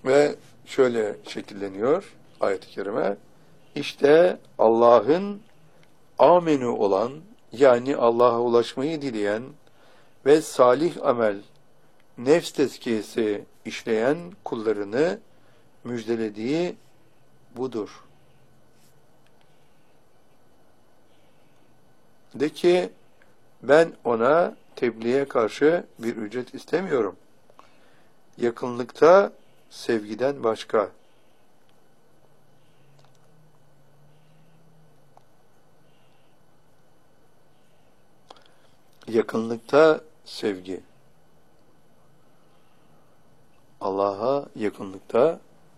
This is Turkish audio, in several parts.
Ve şöyle şekilleniyor ayet-i kerime. İşte Allah'ın amenü olan, yani Allah'a ulaşmayı dileyen ve salih amel, nefs tezkiyesi işleyen kullarını müjdelediği budur. De ki, ben ona tebliğe karşı bir ücret istemiyorum. Yakınlıkta sevgiden başka. Yakınlıkta sevgi. Allah'a yakınlıkta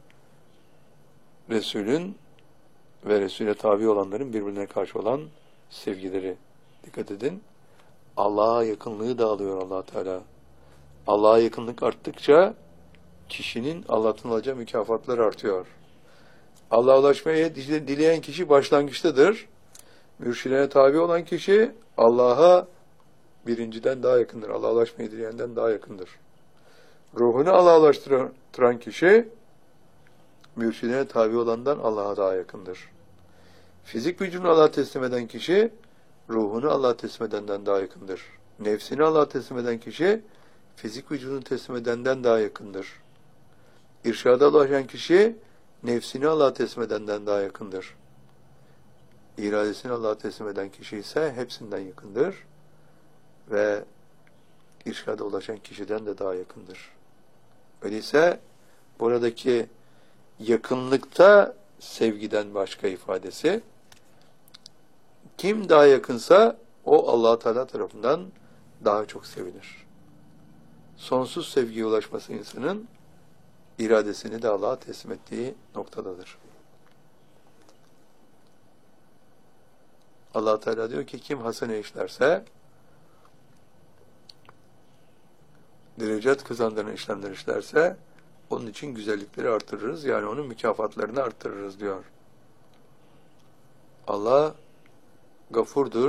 Resulün ve Resul'e tabi olanların birbirine karşı olan sevgileri. Dikkat edin. Allah'a yakınlığı da alıyor Allah Teala. Allah'a yakınlık arttıkça kişinin Allah'tan alacağı mükafatlar artıyor. Allah'a ulaşmaya dileyen kişi başlangıçtadır. Mürşidine tabi olan kişi Allah'a birinciden daha yakındır. Allah'a ulaşmayı dileyenden daha yakındır. Ruhunu Allah'a ulaştıran kişi mürşidine tabi olandan Allah'a daha yakındır. Fizik vücudunu Allah'a teslim eden kişi ruhunu Allah'a teslim edenden daha yakındır. Nefsini Allah'a teslim eden kişi fizik vücudunu teslim edenden daha yakındır. İrşada ulaşan kişi nefsini Allah'a teslim edenden daha yakındır. İradesini Allah'a teslim eden kişi ise hepsinden yakındır ve irşada ulaşan kişiden de daha yakındır. Öyleyse buradaki yakınlıkta sevgiden başka ifadesi, kim daha yakınsa o Allah Teala tarafından daha çok sevilir. Sonsuz sevgiye ulaşması insanın iradesini de Allah'a teslim ettiği noktadadır. Allah Teala diyor ki, kim hasene işlerse, derecat kazandıran işlemler işlerse onun için güzellikleri artırırız. Yani onun mükafatlarını artırırız diyor. Allah gafurdur.